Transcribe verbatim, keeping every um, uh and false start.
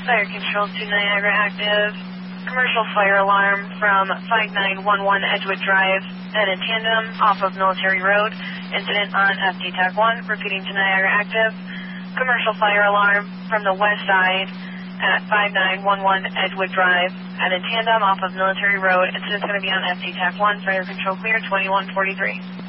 Fire Control to Niagara active. Commercial fire alarm from five nine one one Edgewood Drive and in tandem off of Military Road. Incident on F T TAC one. Repeating to Niagara active. Commercial fire alarm from the west side at five nine one one Edgewood Drive and in tandem off of Military Road. Incident's going to be on F T TAC one. Fire Control clear, twenty-one forty-three.